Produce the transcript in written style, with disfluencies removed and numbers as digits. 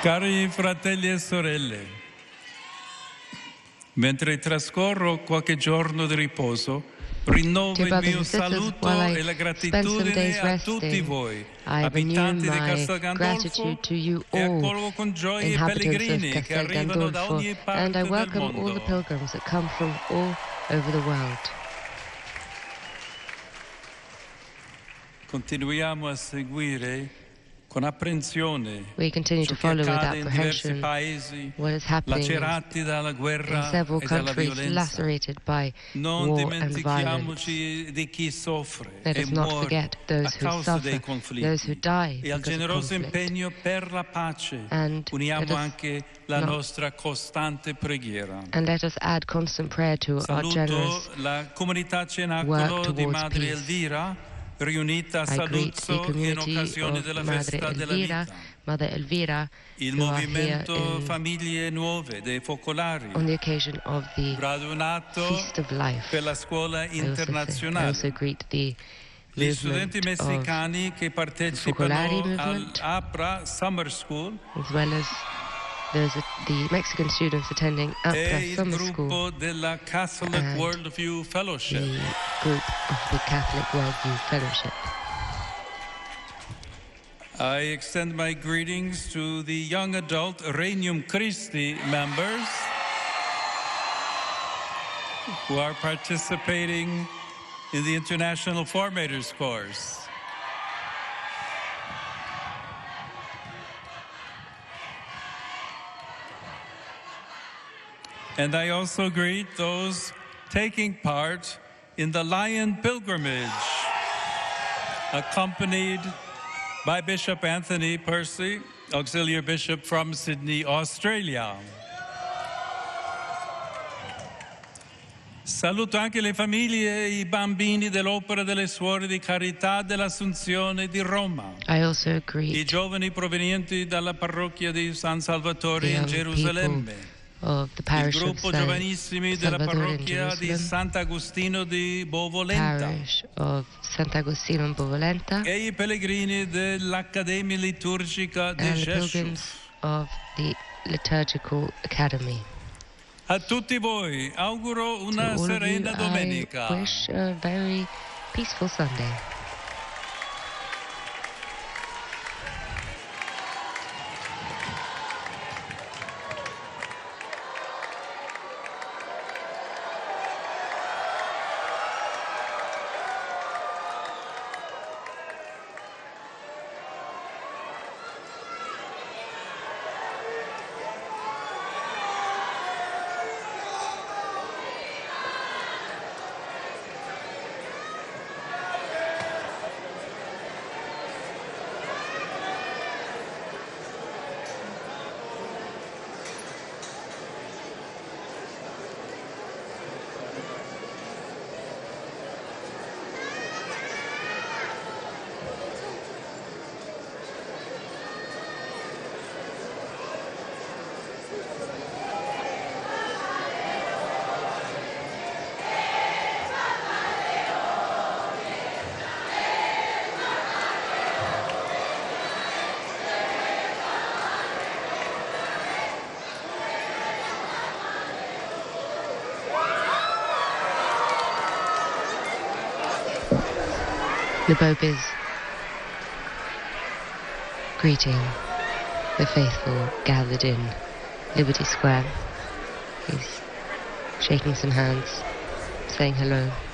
Cari fratelli e sorelle, mentre trascorro qualche giorno di riposo, rinnovo il mio saluto e la gratitudine a tutti voi, abitanti di Castel Gandolfo, e accolgo con gioia i pellegrini che arrivano da ogni parte del mondo. Continuiamo a seguire con apprensione ciò che accade in diversi paesi lacerati dalla guerra e dalla violenza. Non dimentichiamoci di chi soffre e muore a causa dei conflitti e al generoso impegno per la pace uniamo anche la nostra costante preghiera. Saluto la comunità Cenacolo di Madre Elvira, riunita a Saluzzo in occasione della festa della vita, Mother Elvira, il movimento Famiglie Nuove dei Focolari, on the occasion of the radunato Feast of Life. per la scuola internazionale. I also greet the Gli studenti messicani che partecipano all'APRA Summer School as well as the Mexican students attending APRA e il Summer gruppo School, della Catholic Worldview Fellowship. the group of the Catholic Worldview Fellowship. I extend my greetings to the young adult Regnum Christi members who are participating in the International Formators course. And I also greet those taking part in the Lion Pilgrimage, accompanied by Bishop Anthony Percy, Auxiliary Bishop from Sydney, Australia. Saluto anche le famiglie e i bambini dell'Opera delle Suore di Carità dell'Assunzione di Roma, I also i greet giovani provenienti dalla parrocchia di San Salvatore the in young Gerusalemme, of the il parish of gruppo giovanissimi della Salvador in parrocchia di Jerusalem, Sant'Agostino di Bovolenta parish of Sant'Agostino in Bovolenta, e i pellegrini dell'Accademia Liturgica di and the Gesù. pilgrims of the Liturgical Academy. A tutti voi auguro To una all of you, serena domenica. I wish a very peaceful Sunday. The Pope is greeting the faithful gathered in Liberty Square. He's shaking some hands, saying hello.